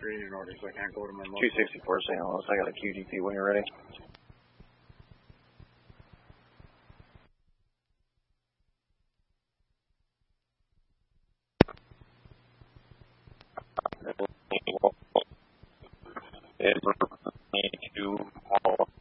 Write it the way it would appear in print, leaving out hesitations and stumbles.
reading order, so I can't go to my 264 St. Louis. I got a QDP when you're ready. It's 22